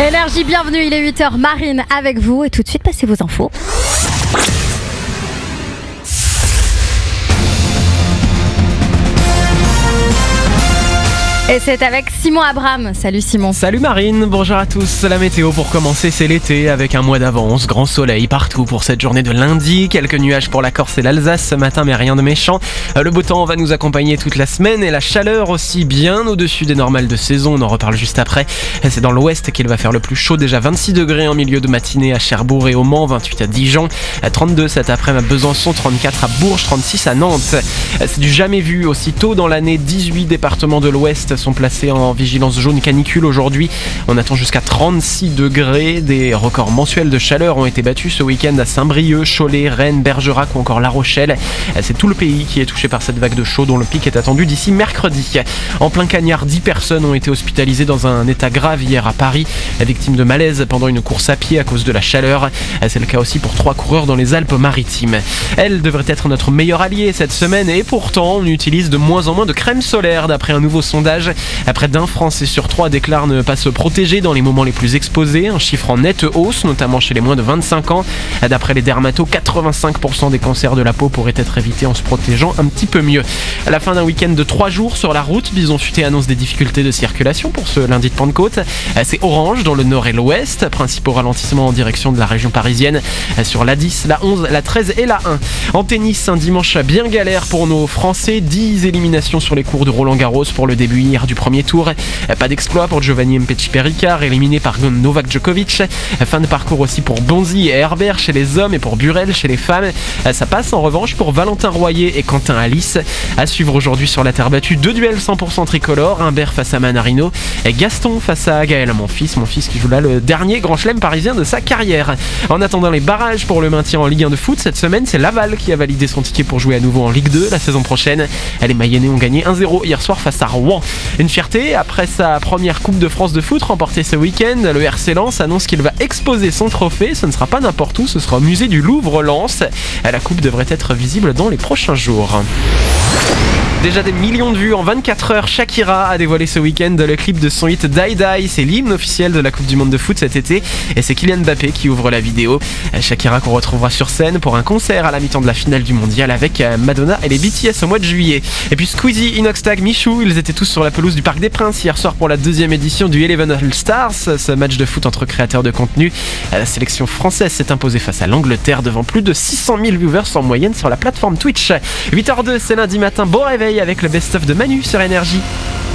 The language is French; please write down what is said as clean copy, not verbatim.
Énergie, bienvenue, il est 8h, Marine avec vous et tout de suite passez vos infos. Et c'est avec Simon Abraham. Salut Simon. Salut Marine, bonjour à tous. La météo pour commencer, c'est l'été avec un mois d'avance, grand soleil partout pour cette journée de lundi. Quelques nuages pour la Corse et l'Alsace ce matin, mais rien de méchant. Le beau temps va nous accompagner toute la semaine et la chaleur aussi bien au-dessus des normales de saison. On en reparle juste après. C'est dans l'ouest qu'il va faire le plus chaud, déjà 26 degrés en milieu de matinée à Cherbourg et au Mans, 28 à Dijon, 32 cet après-midi à Besançon, 34 à Bourges, 36 à Nantes. C'est du jamais vu aussi tôt dans l'année. 18 départements de l'ouest sont placés en vigilance jaune canicule aujourd'hui. On attend jusqu'à 36 degrés. Des records mensuels de chaleur ont été battus ce week-end à Saint-Brieuc, Cholet, Rennes, Bergerac ou encore La Rochelle. C'est tout le pays qui est touché par cette vague de chaud dont le pic est attendu d'ici mercredi. En plein cagnard, 10 personnes ont été hospitalisées dans un état grave hier à Paris, victimes de malaise pendant une course à pied à cause de la chaleur. C'est le cas aussi pour 3 coureurs dans les Alpes-Maritimes. Elle devrait être notre meilleure alliée cette semaine et pourtant on utilise de moins en moins de crème solaire d'après un nouveau sondage. Près d'un Français sur 3 déclare ne pas se protéger dans les moments les plus exposés, un chiffre en nette hausse, notamment chez les moins de 25 ans. D'après les dermatos, 85% des cancers de la peau pourraient être évités en se protégeant un petit peu mieux. À la fin d'un week-end de 3 jours sur la route, Bison Futé annonce des difficultés de circulation pour ce lundi de Pentecôte. C'est orange dans le nord et l'ouest, principaux ralentissements en direction de la région parisienne sur la 10, la 11, la 13 et la 1. En tennis, un dimanche bien galère pour nos Français, 10 éliminations sur les cours de Roland-Garros pour le début hier du premier tour. Pas d'exploit pour Giovanni Mpetshi-Perricard, éliminé par Novak Djokovic. Fin de parcours aussi pour Bonzi et Herbert chez les hommes et pour Burel chez les femmes. Ça passe en revanche pour Valentin Royer et Quentin Alice. À suivre aujourd'hui sur la terre battue, 2 duels 100% tricolores, Humbert face à Manarino et Gaston face à Gaël Monfils qui joue là le dernier grand chelem parisien de sa carrière. En attendant les barrages pour le maintien en Ligue 1 de foot, cette semaine c'est Laval qui a validé son ticket pour jouer à nouveau en Ligue 2 la saison prochaine. Les Mayennais ont gagné 1-0 hier soir face à Rouen. Une fierté après sa première Coupe de France de foot remportée ce week-end. Le RC Lens annonce qu'il va exposer son trophée. Ce ne sera pas n'importe où, ce sera au musée du Louvre Lens. La coupe devrait être visible dans les prochains jours. Déjà des millions de vues en 24 heures, Shakira a dévoilé ce week-end le clip de son hit Die Die. C'est l'hymne officiel de la Coupe du Monde de foot cet été et c'est Kylian Mbappé qui ouvre la vidéo. Shakira qu'on retrouvera sur scène pour un concert à la mi-temps de la finale du mondial avec Madonna et les BTS au mois de juillet. Et puis Squeezie, Inoxtag, Michou, ils étaient tous sur la pelouse du Parc des Princes hier soir pour la 2e édition du Eleven All Stars, ce match de foot entre créateurs de contenu. La sélection française s'est imposée face à l'Angleterre devant plus de 600 000 viewers en moyenne sur la plateforme Twitch. 8h02, c'est lundi matin, bon réveil avec le best-of de Manu sur Énergie.